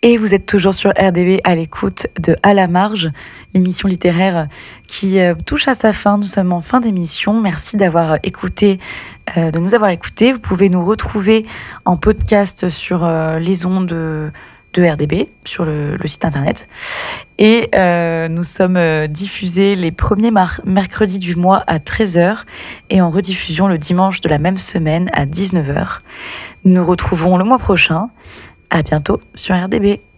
Et vous êtes toujours sur RDB à l'écoute de À la marge, l'émission littéraire qui touche à sa fin. Nous sommes en fin d'émission. Merci d'avoir écouté, de nous avoir écoutés. Vous pouvez nous retrouver en podcast sur les ondes de RDB, sur le site internet. Et nous sommes diffusés les premiers mercredis du mois à 13h et en rediffusion le dimanche de la même semaine à 19h. Nous nous retrouvons le mois prochain. À bientôt sur RDB.